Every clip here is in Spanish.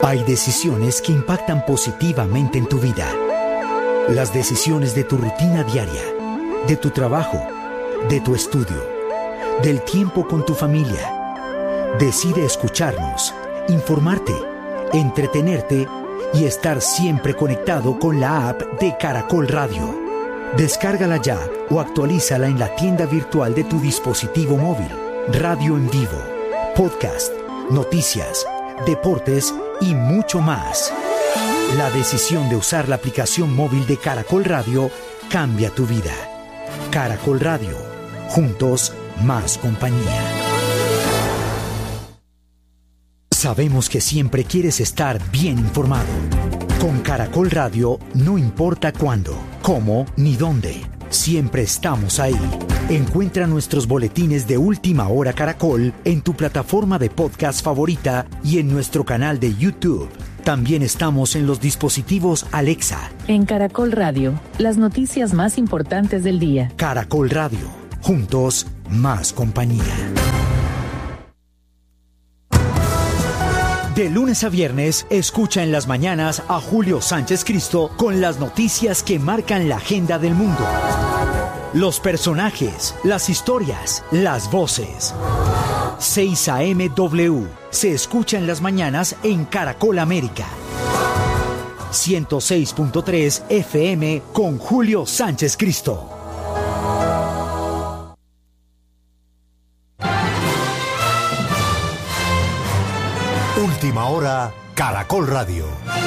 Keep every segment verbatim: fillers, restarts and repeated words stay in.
Hay decisiones que impactan positivamente en tu vida. Las decisiones de tu rutina diaria, de tu trabajo, de tu estudio, del tiempo con tu familia. Decide escucharnos, informarte, entretenerte y estar siempre conectado con la app de Caracol Radio. Descárgala ya o actualízala en la tienda virtual de tu dispositivo móvil. Radio en vivo, podcast, noticias, deportes y mucho más. La decisión de usar la aplicación móvil de Caracol Radio cambia tu vida. Caracol Radio, juntos más compañía. Sabemos que siempre quieres estar bien informado. Con Caracol Radio no importa cuándo, cómo ni dónde. Siempre estamos ahí. Encuentra nuestros boletines de Última Hora Caracol en tu plataforma de podcast favorita y en nuestro canal de YouTube. También estamos en los dispositivos Alexa. En Caracol Radio, las noticias más importantes del día. Caracol Radio, juntos más compañía. De lunes a viernes, escucha en las mañanas a Julio Sánchez Cristo con las noticias que marcan la agenda del mundo. Los personajes, las historias, las voces. seis A M W se escucha en las mañanas en Caracol América. ciento seis punto tres F M con Julio Sánchez Cristo. Última Hora, Caracol Radio.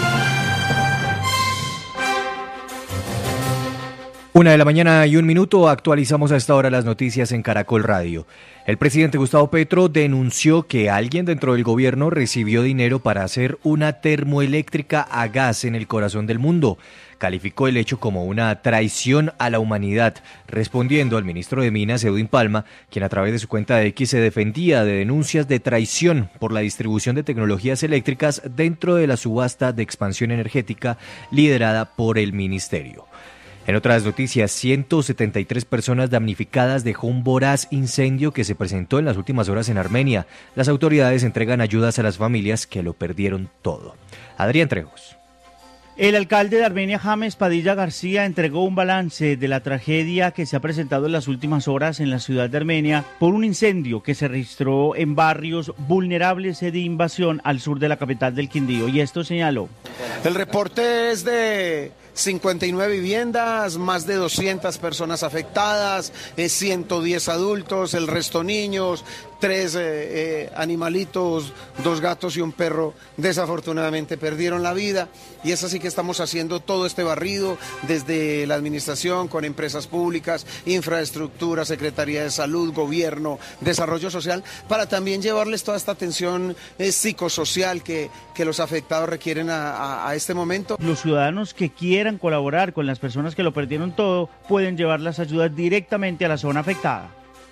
Una de la mañana y un minuto, actualizamos a esta hora las noticias en Caracol Radio. El presidente Gustavo Petro denunció que alguien dentro del gobierno recibió dinero para hacer una termoeléctrica a gas en el corazón del mundo. Calificó el hecho como una traición a la humanidad, respondiendo al ministro de Minas, Edwin Palma, quien a través de su cuenta de X se defendía de denuncias de traición por la distribución de tecnologías eléctricas dentro de la subasta de expansión energética liderada por el ministerio. En otras noticias, ciento setenta y tres personas damnificadas dejó un voraz incendio que se presentó en las últimas horas en Armenia. Las autoridades entregan ayudas a las familias que lo perdieron todo. Adrián Trejos. El alcalde de Armenia, James Padilla García, entregó un balance de la tragedia que se ha presentado en las últimas horas en la ciudad de Armenia por un incendio que se registró en barrios vulnerables de invasión al sur de la capital del Quindío. Y esto señaló. El reporte es de cincuenta y nueve viviendas, más de doscientas personas afectadas, eh, ciento diez adultos, el resto niños, tres eh, eh, animalitos, dos gatos y un perro desafortunadamente perdieron la vida, y es así que estamos haciendo todo este barrido desde la administración con empresas públicas, infraestructura, Secretaría de Salud, Gobierno, Desarrollo Social, para también llevarles toda esta atención eh, psicosocial que, que los afectados requieren a, a, a este momento. Los ciudadanos que quieran colaborar con las personas que lo perdieron todo pueden llevar las ayudas directamente a la zona afectada.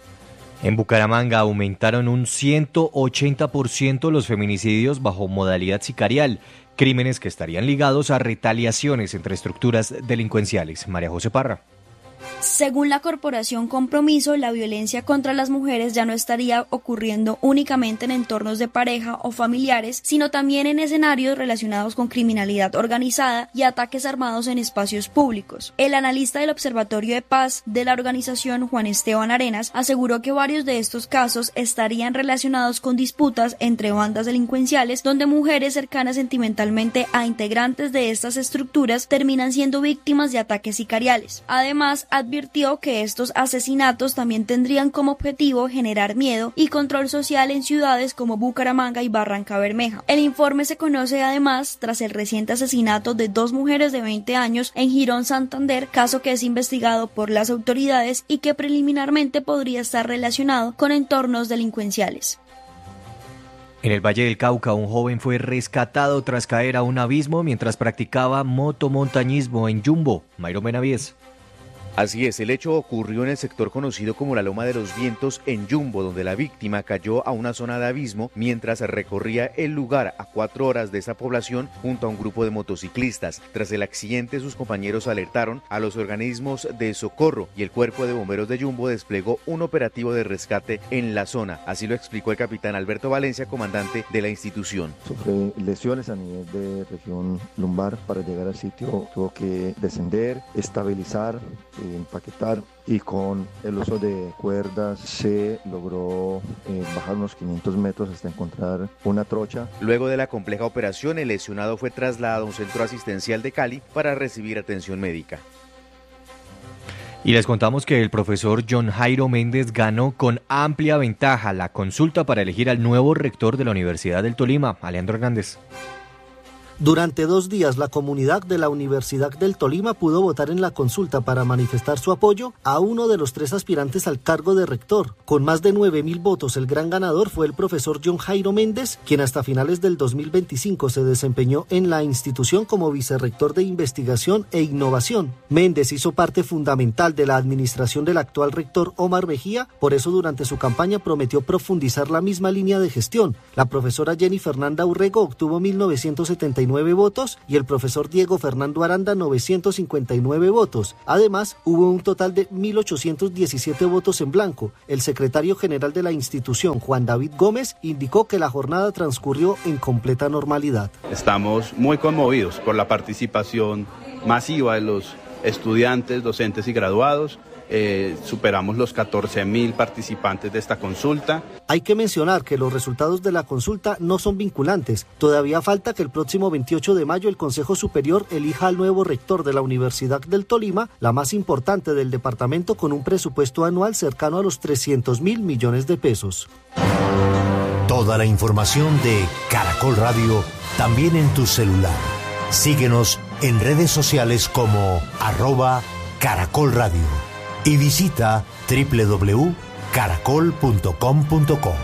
En Bucaramanga aumentaron un ciento ochenta por ciento los feminicidios bajo modalidad sicarial, crímenes que estarían ligados a retaliaciones entre estructuras delincuenciales. María José Parra. Según la Corporación Compromiso, la violencia contra las mujeres ya no estaría ocurriendo únicamente en entornos de pareja o familiares, sino también en escenarios relacionados con criminalidad organizada y ataques armados en espacios públicos. El analista del Observatorio de Paz de la organización, Juan Esteban Arenas, aseguró que varios de estos casos estarían relacionados con disputas entre bandas delincuenciales, donde mujeres cercanas sentimentalmente a integrantes de estas estructuras terminan siendo víctimas de ataques sicariales. Además, advirtió que estos asesinatos también tendrían como objetivo generar miedo y control social en ciudades como Bucaramanga y Barranca Bermeja. El informe se conoce además tras el reciente asesinato de dos mujeres de veinte años en Girón, Santander, caso que es investigado por las autoridades y que preliminarmente podría estar relacionado con entornos delincuenciales. En el Valle del Cauca, un joven fue rescatado tras caer a un abismo mientras practicaba motomontañismo en Yumbo. Mayro Benavides. Así es, el hecho ocurrió en el sector conocido como la Loma de los Vientos en Yumbo, donde la víctima cayó a una zona de abismo mientras recorría el lugar a cuatro horas de esa población junto a un grupo de motociclistas. Tras el accidente, sus compañeros alertaron a los organismos de socorro y el Cuerpo de Bomberos de Yumbo desplegó un operativo de rescate en la zona. Así lo explicó el capitán Alberto Valencia, comandante de la institución. Sufre lesiones a nivel de región lumbar. Para llegar al sitio tuvo que descender, estabilizar, empaquetar, y con el uso de cuerdas se logró eh, bajar unos quinientos metros hasta encontrar una trocha. Luego de la compleja operación, el lesionado fue trasladado a un centro asistencial de Cali para recibir atención médica. Y les contamos que el profesor John Jairo Méndez ganó con amplia ventaja la consulta para elegir al nuevo rector de la Universidad del Tolima, Alejandro Hernández. Durante dos días, la comunidad de la Universidad del Tolima pudo votar en la consulta para manifestar su apoyo a uno de los tres aspirantes al cargo de rector. Con más de nueve mil votos, el gran ganador fue el profesor John Jairo Méndez, quien hasta finales del dos mil veinticinco se desempeñó en la institución como vicerrector de investigación e innovación. Méndez hizo parte fundamental de la administración del actual rector Omar Mejía, por eso durante su campaña prometió profundizar la misma línea de gestión. La profesora Jenny Fernanda Urrego obtuvo mil novecientos setenta y nueve votos y el profesor Diego Fernando Aranda novecientos cincuenta y nueve votos. Además, hubo un total de mil ochocientos diecisiete votos en blanco. El secretario general de la institución, Juan David Gómez, indicó que la jornada transcurrió en completa normalidad. Estamos muy conmovidos por la participación masiva de los estudiantes, docentes y graduados. Eh, superamos los catorce mil participantes de esta consulta. Hay que mencionar que los resultados de la consulta no son vinculantes. Todavía falta que el próximo veintiocho de mayo el Consejo Superior elija al nuevo rector de la Universidad del Tolima, la más importante del departamento, con un presupuesto anual cercano a los trescientos mil millones de pesos. Toda la información de Caracol Radio también en tu celular. Síguenos en redes sociales como arroba Caracol Radio. Y visita doble u doble u doble u punto caracol punto com punto co.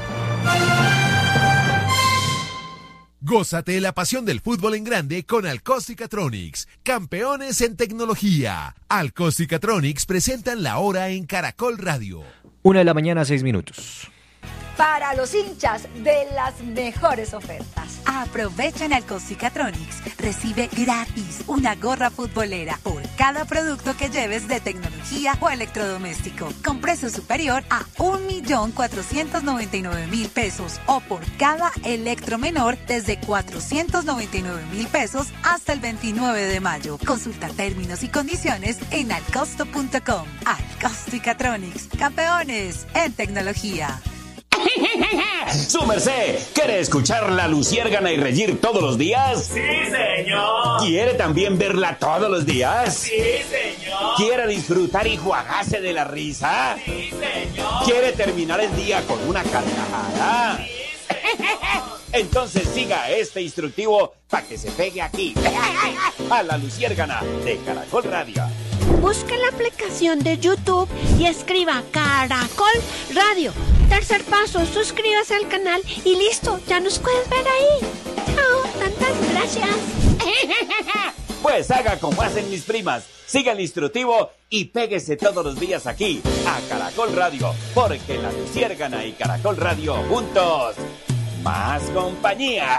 Gózate la pasión del fútbol en grande con Alcóstica-Tronics, campeones en tecnología. Alcóstica-Tronics presentan la hora en Caracol Radio. Una de la mañana, seis minutos. Para los hinchas de las mejores ofertas. Aprovecha en Alcóstica-Tronics. Recibe gratis una gorra futbolera por cada producto que lleves de tecnología o electrodoméstico, con precio superior a un millón cuatrocientos noventa y nueve mil pesos, o por cada electro menor desde cuatrocientos noventa y nueve mil pesos hasta el veintinueve de mayo. Consulta términos y condiciones en alcosto punto com. Alcóstica-Tronics, campeones en tecnología. ¡Su merced! ¿Quiere escuchar la luciérgana y reír todos los días? ¡Sí, señor! ¿Quiere también verla todos los días? ¡Sí, señor! ¿Quiere disfrutar y jugarse de la risa? ¡Sí, señor! ¿Quiere terminar el día con una carcajada? ¡Sí, señor! Entonces siga este instructivo para que se pegue aquí, a la luciérgana de Caracol Radio. Busque la aplicación de YouTube y escriba Caracol Radio. Tercer paso, suscríbase al canal y listo, ya nos puedes ver ahí. Chao, tantas gracias. Pues haga como hacen mis primas, siga el instructivo y péguese todos los días aquí, a Caracol Radio, porque la luciérgana y Caracol Radio juntos, más compañía.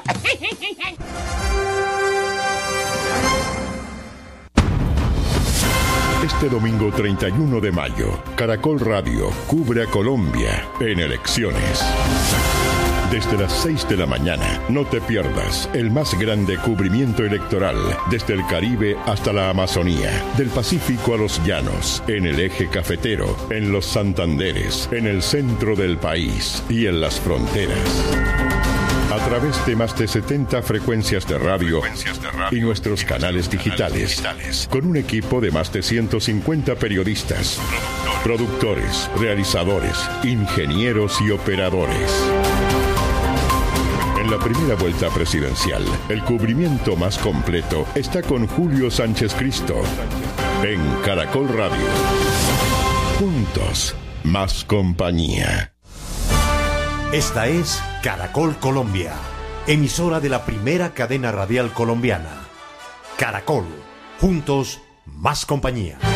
Este domingo treinta y uno de mayo, Caracol Radio cubre a Colombia en elecciones. Desde las seis de la mañana, no te pierdas el más grande cubrimiento electoral desde el Caribe hasta la Amazonía, del Pacífico a los llanos, en el eje cafetero, en los Santanderes, en el centro del país y en las fronteras. A través de más de setenta frecuencias de radio, frecuencias de radio y nuestros y canales, nuestros digitales, canales digitales, con un equipo de más de ciento cincuenta periodistas, productores, productores realizadores, ingenieros y operadores. En la primera vuelta presidencial, el cubrimiento más completo está con Julio Sánchez Cristo en Caracol Radio. Juntos, más compañía. Esta es Caracol Colombia, emisora de la primera cadena radial colombiana. Caracol, juntos, más compañía.